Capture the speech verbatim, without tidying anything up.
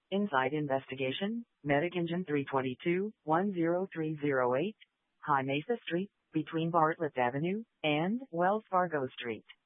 Inside Investigation, Medic Engine three twenty-two, one zero three zero eight, High Mesa Street, between Bartlett Avenue and Wells Fargo Street.